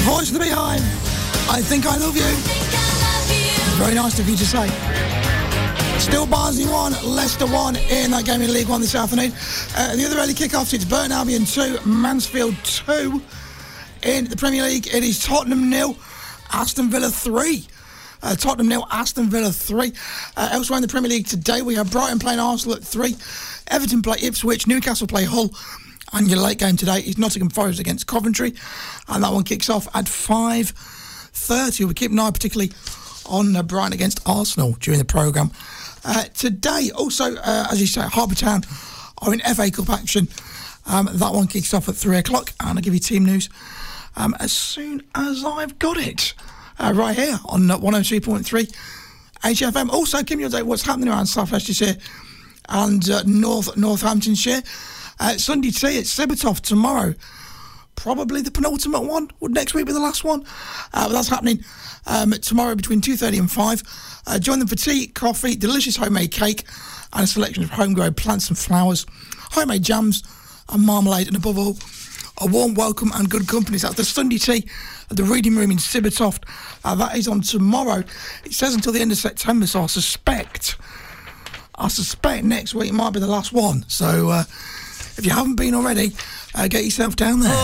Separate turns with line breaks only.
Voice of the Beehive. I think I love you. Very nice of you to say. Still Barnsley 1, Leicester 1 in that game in League 1 this afternoon. The other early kick-offs, it's Burton Albion 2, Mansfield 2. In the Premier League, it is Tottenham 0, Aston Villa 3. Tottenham 0, Aston Villa 3. Elsewhere in the Premier League today, we have Brighton playing Arsenal at 3. Everton play Ipswich, Newcastle play Hull. And your late game today is Nottingham Forest against Coventry. And that one kicks off at 5:30. We'll keep an eye particularly on Brighton against Arsenal during the programme. Today, also, as you say, Harbour Town are in FA Cup action. That one kicks off at 3 o'clock, and I'll give you team news as soon as I've got it. Right here on 102.3 HFM. Also, give me an update what's happening around South Leicestershire and Northamptonshire. Sunday tea at Sibbertoft tomorrow. Probably the penultimate one. Would next week be the last one? But that's happening tomorrow between 2:30 and 5. Join them for tea, coffee, delicious homemade cake, and a selection of homegrown plants and flowers, homemade jams and marmalade, and above all, a warm welcome and good company. So that's the Sunday tea at the Reading Room in Sibbertoft. That is on tomorrow. It says until the end of September, so I suspect next week might be the last one. So if you haven't been already, get yourself down there.